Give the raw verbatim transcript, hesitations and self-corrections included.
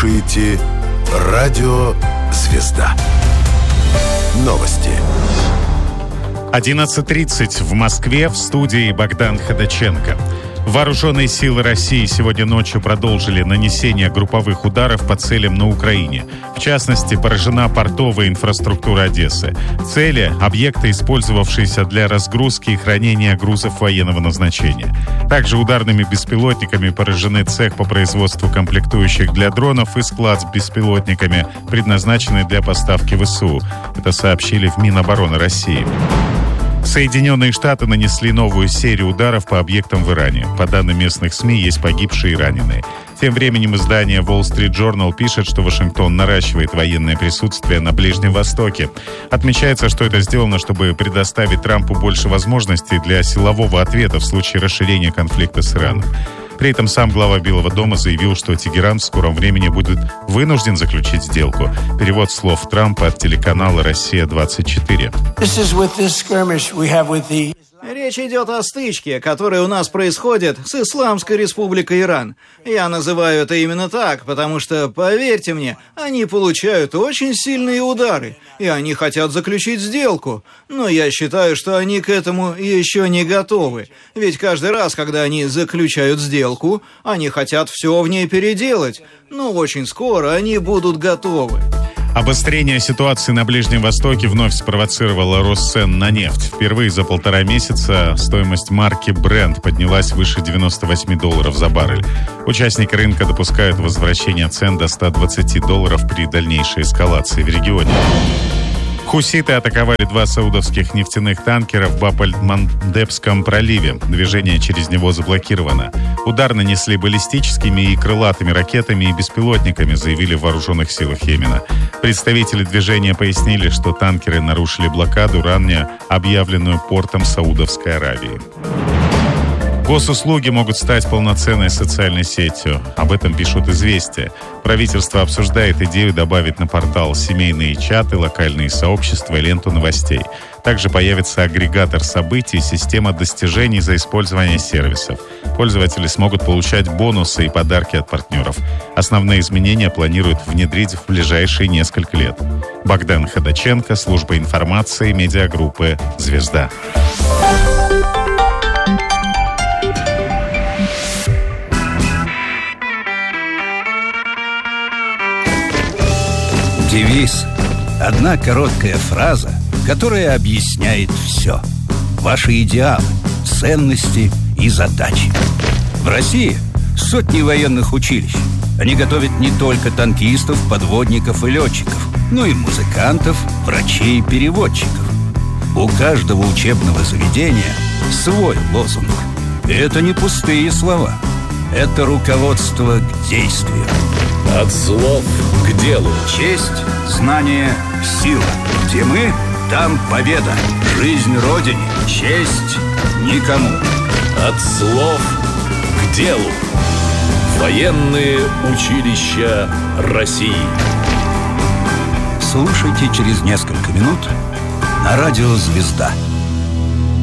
слушаете Радио «Звезда». Новости. одиннадцать тридцать в Москве, в студии Богдан Ходаченко. Вооруженные силы России сегодня ночью продолжили нанесение групповых ударов по целям на Украине. В частности, поражена портовая инфраструктура Одессы. Цели – объекты, использовавшиеся для разгрузки и хранения грузов военного назначения. Также ударными беспилотниками поражены цех по производству комплектующих для дронов и склад с беспилотниками, предназначенный для поставки ВСУ. Это сообщили в Минобороны России. Соединенные Штаты нанесли новую серию ударов по объектам в Иране. По данным местных СМИ, есть погибшие и раненые. Тем временем издание Wall Street Journal пишет, что Вашингтон наращивает военное присутствие на Ближнем Востоке. Отмечается, что это сделано, чтобы предоставить Трампу больше возможностей для силового ответа в случае расширения конфликта с Ираном. При этом сам глава Белого дома заявил, что Тегеран в скором времени будет вынужден заключить сделку. Перевод слов Трампа от телеканала «Россия двадцать четыре». Речь идет о стычке, которая у нас происходит с Исламской Республикой Иран. Я называю это именно так, потому что, поверьте мне, они получают очень сильные удары, и они хотят заключить сделку. Но я считаю, что они к этому еще не готовы. Ведь каждый раз, когда они заключают сделку, они хотят все в ней переделать. Но очень скоро они будут готовы. Обострение ситуации на Ближнем Востоке вновь спровоцировало рост цен на нефть. Впервые за полтора месяца стоимость марки Brent поднялась выше девяноста восьми долларов за баррель. Участники рынка допускают возвращение цен до ста двадцати долларов при дальнейшей эскалации в регионе. Хуситы атаковали два саудовских нефтяных танкера в Баб-аль-Мандебском проливе. Движение через него заблокировано. Удар нанесли баллистическими и крылатыми ракетами и беспилотниками, заявили в вооруженных силах Йемена. Представители движения пояснили, что танкеры нарушили блокаду, ранее объявленную портом Саудовской Аравии. Госуслуги могут стать полноценной социальной сетью. Об этом пишут «Известия». Правительство обсуждает идею добавить на портал семейные чаты, локальные сообщества и ленту новостей. Также появится агрегатор событий и система достижений за использование сервисов. Пользователи смогут получать бонусы и подарки от партнеров. Основные изменения планируют внедрить в ближайшие несколько лет. Богдан Ходаченко, служба информации, медиагруппы «Звезда». Девиз – одна короткая фраза, которая объясняет все. Ваши идеалы, ценности и задачи. В России сотни военных училищ. Они готовят не только танкистов, подводников и летчиков, но и музыкантов, врачей и переводчиков. У каждого учебного заведения свой лозунг. И это не пустые слова. Это руководство к действию. От слов к делу. Честь, знание, сила. Где мы, там победа. Жизнь Родине, честь никому. От слов к делу. Военные училища России. Слушайте через несколько минут на радио «Звезда».